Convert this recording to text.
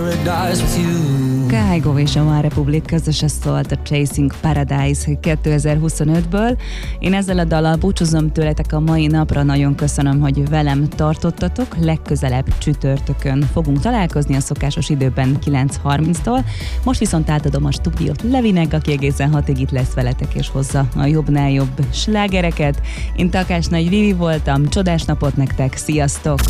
paradise with you. Kygo és a One Republic közösen szólt a Chasing Paradise 2025-ből. Én ezzel a dallal búcsúzom tőletek a mai napra, nagyon köszönöm, hogy velem tartottatok. Legközelebb csütörtökön fogunk találkozni a szokásos időben 9:30-tól. Most viszont átadom a stúdiót Levinek, aki egészen 6-ig itt lesz veletek és hozza a jobbnál jobb slágereket. Én Takács Nagy Vivi voltam, csodás napot nektek, sziasztok!